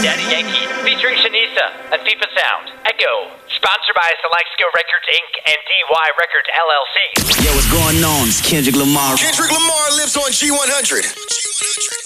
Daddy Yankee, featuring Shanisa and FIFA Sound. Echo, sponsored by Select Skill Records Inc. and DY Records LLC. Yo, what's going on? It's Kendrick Lamar. Kendrick Lamar lives on G100.